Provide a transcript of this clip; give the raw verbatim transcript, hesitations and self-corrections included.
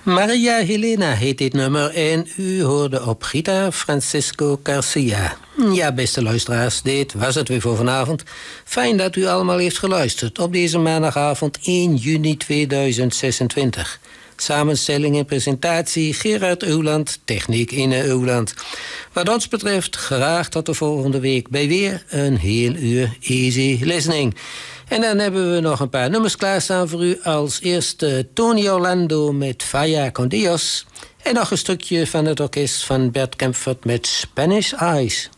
Maria Helena heet dit nummer en u hoorde op gitaar Francisco Garcia. Ja, beste luisteraars, dit was het weer voor vanavond. Fijn dat u allemaal heeft geluisterd op deze maandagavond één juni tweeduizend zesentwintig. Samenstelling en presentatie Gerard Uwland, techniek Inne Uwland. Wat ons betreft graag tot de volgende week bij weer een heel uur easy listening. En dan hebben we nog een paar nummers klaarstaan voor u. Als eerste Tony Orlando met Vaya con Dios. En nog een stukje van het orkest van Bert Kempfert met Spanish Eyes.